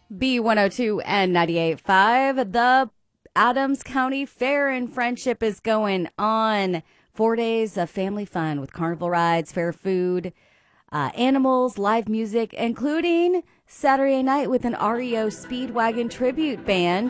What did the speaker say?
B102 and 98.5. The Adams County Fair in Friendship is going on. 4 days of family fun with carnival rides, fair food, animals, live music, including Saturday night with an REO Speedwagon tribute band.